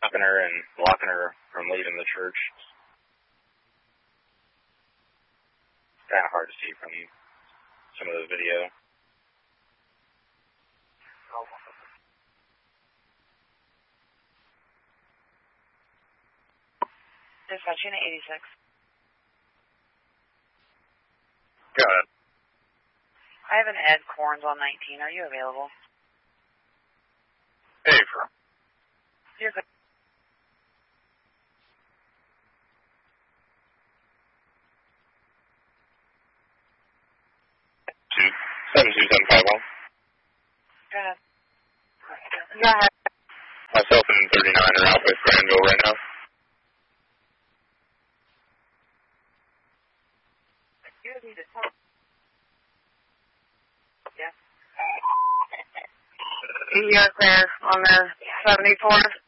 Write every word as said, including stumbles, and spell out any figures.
stopping her and blocking her from leaving the church. It's kind of hard to see from some of the video. Dispatch Unit eighty-six. Go ahead. I have an Ed Corns on nineteen. Are you available? Hey, bro. You're good. Two seven two seven five one. Go ahead. Go ahead. Myself and thirty-nine are out with Granville right now. You need to talk. Yeah. You're clear on the seventy-four.